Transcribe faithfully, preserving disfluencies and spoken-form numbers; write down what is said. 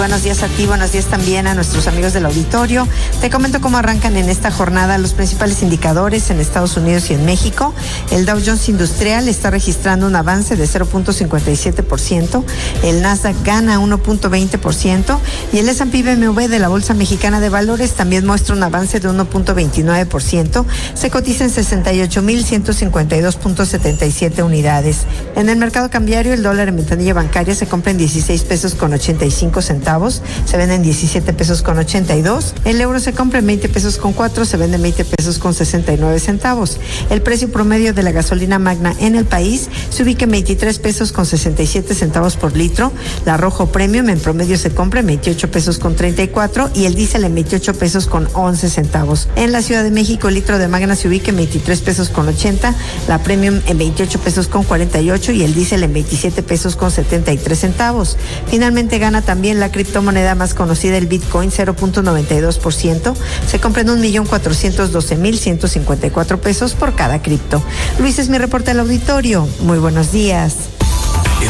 Buenos días a ti, buenos días también a nuestros amigos del auditorio. Te comento cómo arrancan en esta jornada los principales indicadores en Estados Unidos y en México. El Dow Jones Industrial está registrando un avance de cero punto cincuenta y siete por ciento, el Nasdaq gana uno punto veinte por ciento y el S and P B M W de la Bolsa Mexicana de Valores también muestra un avance de uno punto veintinueve por ciento. Se cotiza en sesenta y ocho mil ciento cincuenta y dos punto setenta y siete unidades. En el mercado cambiario, el dólar en ventanilla bancaria se compra en dieciséis pesos con ochenta y cinco centavos. Se vende en diecisiete pesos con ochenta y dos. El euro se compra en veinte pesos con cuatro, se vende en veinte pesos con sesenta y nueve centavos. El precio promedio de la gasolina magna en el país se ubica en veintitrés pesos con sesenta y siete centavos por litro. La Rojo Premium en promedio se compra en veintiocho pesos con treinta y cuatro y el diésel en veintiocho pesos con once centavos. En la Ciudad de México, el litro de magna se ubica en veintitrés pesos con ochenta, la Premium en veintiocho pesos con cuarenta y ocho y el diésel en veintisiete pesos con setenta y tres centavos. Finalmente gana también la criptomoneda más conocida, el Bitcoin, cero punto noventa y dos por ciento. Se compra en un millón cuatrocientos doce mil ciento cincuenta y cuatro pesos por cada cripto. Luis, es mi reporte al auditorio. Muy buenos días.